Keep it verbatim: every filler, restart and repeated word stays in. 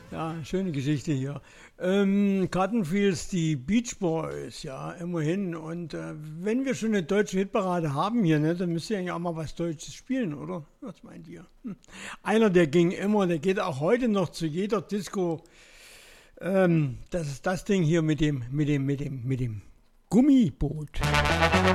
Ja, schöne Geschichte hier. Ähm, Cottonfields, die Beach Boys, ja, immerhin. Und äh, wenn wir schon eine deutsche Hitparade haben hier, ne, dann müsst ihr ja auch mal was Deutsches spielen, oder? Was meint ihr? Hm. Einer, der ging immer, der geht auch heute noch zu jeder Disco. Ähm, das ist das Ding hier mit dem, mit dem, mit dem, mit dem Gummiboot.